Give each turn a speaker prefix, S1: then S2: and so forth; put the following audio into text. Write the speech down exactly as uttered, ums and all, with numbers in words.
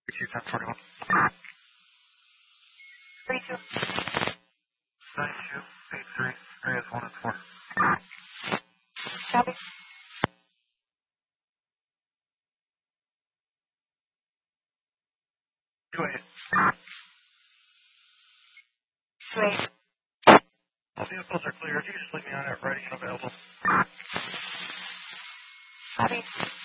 S1: Q ten forty-one.
S2: thirty-two.
S1: ninety-two, eighty-three, areas one and four.
S2: Copy.
S1: two eight.
S2: two eight.
S1: All vehicles are clear. You just leave me on it, ready and available.
S2: Copy.